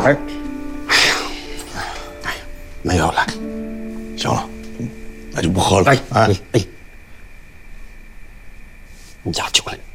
哎， 没有了，行了，那就不喝了。 哎哎， 哎，你家酒来。